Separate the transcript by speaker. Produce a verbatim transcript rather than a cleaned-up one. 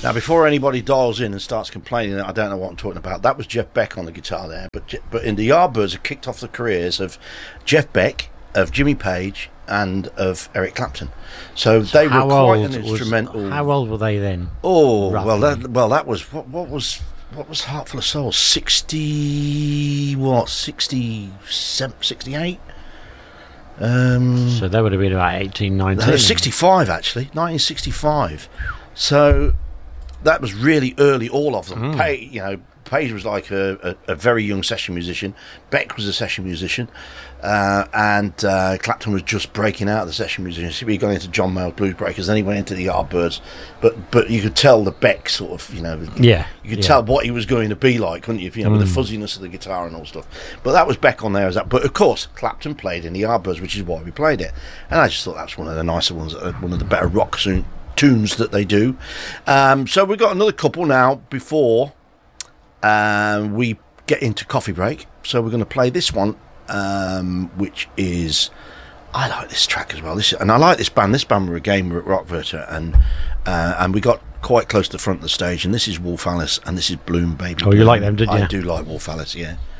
Speaker 1: Now, before anybody dials in and starts complaining that I don't know what I'm talking about, that was Jeff Beck on the guitar there. But Je- but in the Yardbirds have kicked off the careers of Jeff Beck, of Jimmy Page, and of Eric Clapton. So, so they were quite an instrumental.
Speaker 2: Was, how old were they then?
Speaker 1: Oh, roughly? well, that well that was what what was what was Heartful of Souls? Sixty what? Sixty seven, sixty-eight. Um,
Speaker 2: so they would have been about eighteen, nineteen.
Speaker 1: No, sixty-five actually, nineteen sixty-five. So that was really early, all of them.
Speaker 2: Mm.
Speaker 1: Page, you know, Page was like a, a, a very young session musician. Beck was a session musician, uh, and uh, Clapton was just breaking out of the session musician. He got into John Mayall's Blues Breakers, then he went into the Yardbirds. But but you could tell the Beck sort of, you know,
Speaker 2: yeah,
Speaker 1: you could
Speaker 2: yeah.
Speaker 1: tell what he was going to be like, couldn't you? You know,
Speaker 2: mm.
Speaker 1: with the fuzziness of the guitar and all stuff. But that was Beck on there as that. But of course, Clapton played in the Yardbirds, which is why we played it. And I just thought that was one of the nicer ones, uh, one of the better rock soon. tunes that they do. Um, so we've got another couple now before um, we get into coffee break. So we're going to play this one, um, which is... I like this track as well. This and I like this band. This band were a game at Rockverter, and uh, and we got quite close to the front of the stage. And this is Wolf Alice, and this is Bloom Baby.
Speaker 2: Oh,
Speaker 1: Bloom.
Speaker 2: you like them, did you?
Speaker 1: I do like Wolf Alice, yeah.